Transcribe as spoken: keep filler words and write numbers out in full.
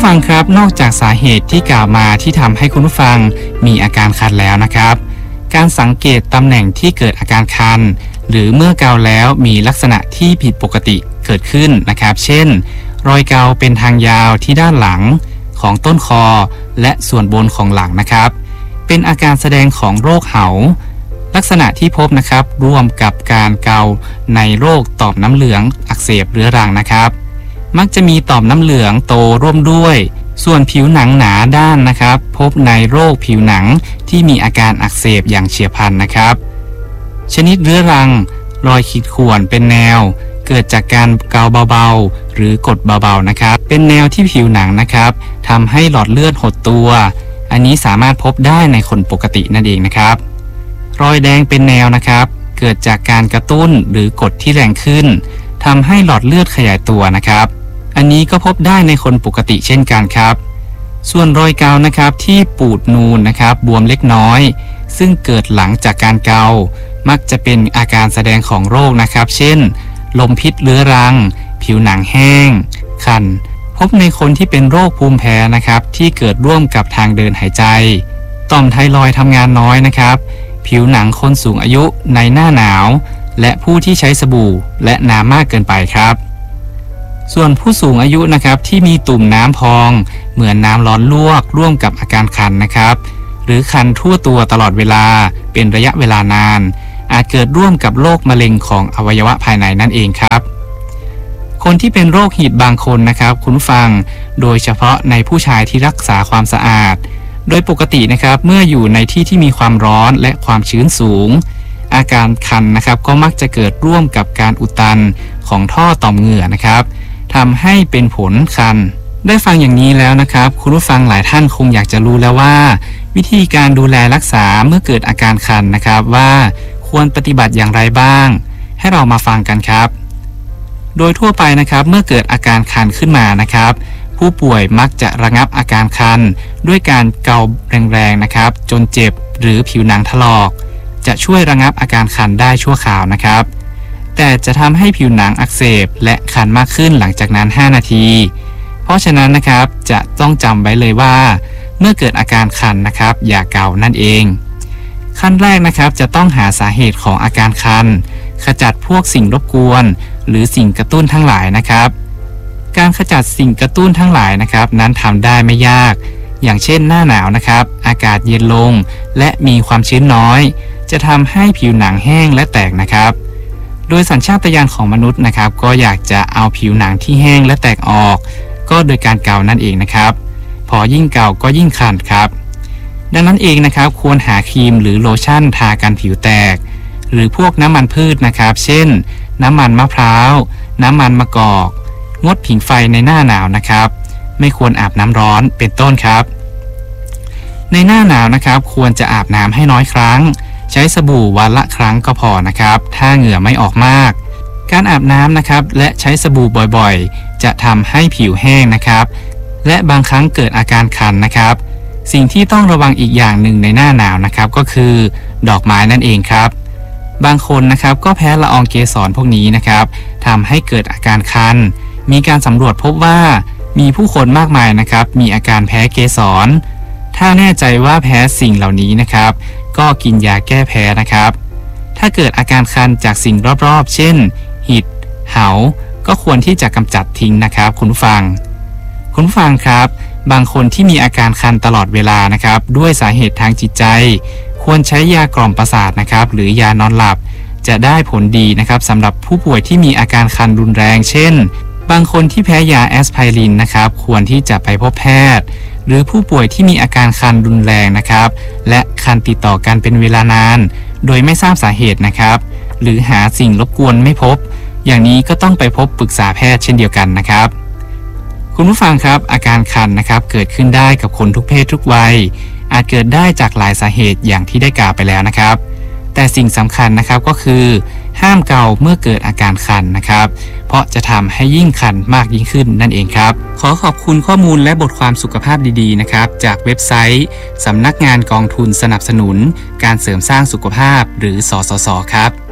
ผู้ฟังครับนอกจากสาเหตุที่กล่าวมาที่ทำให้คุณผู้ฟังมีอาการคันแล้วนะครับการสังเกตตำแหน่งที่เกิดอาการคันหรือเมื่อเกาแล้วมีลักษณะที่ผิดปกติเกิดขึ้นนะครับเช่นรอยเกาเป็นทางยาวที่ด้านหลังของต้นคอและส่วนบนของหลังนะครับเป็นอาการแสดงของโรคเหาลักษณะที่พบนะครับร่วมกับการเกาในโรคต่อมน้ำเหลืองอักเสบเรื้อรังนะครับมักจะมีต่อมน้ำเหลืองโตร่วมด้วยส่วนผิวหนังหนาด้านนะครับพบในโรคผิวหนังที่มีอาการอักเสบอย่างเฉียบพลันนะครับชนิดเรื้อรังรอยขีดข่วนเป็นแนวเกิดจากการเกาเบาๆหรือกดเบาๆนะครับเป็นแนวที่ผิวหนังนะครับทำให้หลอดเลือดหดตัวอันนี้สามารถพบได้ในคนปกตินั่นเองนะครับรอยแดงเป็นแนวนะครับเกิดจากการกระตุ้นหรือกดที่แรงขึ้นทำให้หลอดเลือดขยายตัวนะครับอันนี้ก็พบได้ในคนปกติเช่นกันครับส่วนรอยเกานะครับที่ปูดนูนนะครับบวมเล็กน้อยซึ่งเกิดหลังจากการเกามักจะเป็นอาการแสดงของโรคนะครับเช่นลมพิษเรื้อรังผิวหนังแห้งคันพบในคนที่เป็นโรคภูมิแพ้นะครับที่เกิดร่วมกับทางเดินหายใจต่อมไทรอยด์ทำงานน้อยนะครับผิวหนังคนสูงอายุในหน้าหนาวและผู้ที่ใช้สบู่และน้ำมากเกินไปครับส่วนผู้สูงอายุนะครับที่มีตุ่มน้ำพองเหมือนน้ำร้อนลวกร่วมกับอาการคันนะครับหรือคันทั่วตัวตลอดเวลาเป็นระยะเวลานานอาจเกิดร่วมกับโรคมะเร็งของอวัยวะภายในนั่นเองครับคนที่เป็นโรคหีบบางคนนะครับคุณผู้ฟังโดยเฉพาะในผู้ชายที่รักษาความสะอาดโดยปกตินะครับเมื่ออยู่ในที่ที่มีความร้อนและความชื้นสูงอาการคันนะครับก็มักจะเกิดร่วมกับการอุดตันของท่อต่อมเหงื่อนะครับทำให้เป็นผลคันได้ฟังอย่างนี้แล้วนะครับคุณผู้ฟังหลายท่านคงอยากจะรู้แล้วว่าวิธีการดูแลรักษาเมื่อเกิดอาการคันนะครับว่าควรปฏิบัติอย่างไรบ้างให้เรามาฟังกันครับโดยทั่วไปนะครับเมื่อเกิดอาการคันขึ้นมานะครับผู้ป่วยมักจะระงับอาการคันด้วยการเกาแรงๆนะครับจนเจ็บหรือผิวหนังถลอกจะช่วยระงับอาการคันได้ชั่วคราวนะครับแต่จะทำให้ผิวหนังอักเสบและคันมากขึ้นหลังจากนั้นห้านาทีเพราะฉะนั้นนะครับจะต้องจำไว้เลยว่าเมื่อเกิดอาการคันนะครับอย่าเกานั่นเองขั้นแรกนะครับจะต้องหาสาเหตุของอาการคันขจัดพวกสิ่งรบกวนหรือสิ่งกระตุ้นทั้งหลายนะครับการขจัดสิ่งกระตุ้นทั้งหลายนะครับนั้นทำได้ไม่ยากอย่างเช่นหน้าหนาวนะครับอากาศเย็นลงและมีความชื้นน้อยจะทำให้ผิวหนังแห้งและแตกนะครับโดยสัญชาตญาณของมนุษย์นะครับก็อยากจะเอาผิวหนังที่แห้งและแตกออกก็โดยการเกานั่นเองนะครับพอยิ่งเกาก็ยิ่งคันครับดังนั้นเองนะครับควรหาครีมหรือโลชั่นทากันผิวแตกหรือพวกน้ำมันพืชนะครับเช่นน้ำมันมะพร้าวน้ำมันมะกอกงดผิงไฟในหน้าหนาวนะครับไม่ควรอาบน้ำร้อนเป็นต้นครับในหน้าหนาวนะครับควรจะอาบน้ำให้น้อยครั้งใช้สบู่วันละครั้งก็พอนะครับถ้าเหงื่อไม่ออกมากการอาบน้ำนะครับและใช้สบู่บ่อยๆจะทำให้ผิวแห้งนะครับและบางครั้งเกิดอาการคันนะครับสิ่งที่ต้องระวังอีกอย่างหนึ่งในหน้าหนาวนะครับก็คือดอกไม้นั่นเองครับบางคนนะครับก็แพ้ละอองเกสรพวกนี้นะครับทำให้เกิดอาการคันมีการสำรวจพบว่ามีผู้คนมากมายนะครับมีอาการแพ้เกสรถ้าแน่ใจว่าแพ้สิ่งเหล่านี้นะครับก็กินยาแก้แพ้นะครับถ้าเกิดอาการคันจากสิ่งรอบๆเช่นหิดเหาก็ควรที่จะกำจัดทิ้งนะครับคุณผู้ฟังคุณผู้ฟังครับบางคนที่มีอาการคันตลอดเวลานะครับด้วยสาเหตุทางจิตใจควรใช้ยากล่อมประสาทนะครับหรือยานอนหลับจะได้ผลดีนะครับสำหรับผู้ป่วยที่มีอาการคันรุนแรงเช่นบางคนที่แพ้ยาแอสไพรินนะครับควรที่จะไปพบแพทย์หรือผู้ป่วยที่มีอาการคันรุนแรงนะครับและคันติดต่อกันเป็นเวลานานโดยไม่ทราบสาเหตุนะครับหรือหาสิ่งรบกวนไม่พบอย่างนี้ก็ต้องไปพบปรึกษาแพทย์เช่นเดียวกันนะครับคุณผู้ฟังครับอาการคันนะครับเกิดขึ้นได้กับคนทุกเพศทุกวัยอาจเกิดได้จากหลายสาเหตุอย่างที่ได้กล่าวไปแล้วนะครับแต่สิ่งสำคัญนะครับก็คือห้ามเกาเมื่อเกิดอาการคันนะครับเพราะจะทำให้ยิ่งคันมากยิ่งขึ้นนั่นเองครับขอขอบคุณข้อมูลและบทความสุขภาพดีๆนะครับจากเว็บไซต์สำนักงานกองทุนสนับสนุนการเสริมสร้างสุขภาพหรือสสสครับ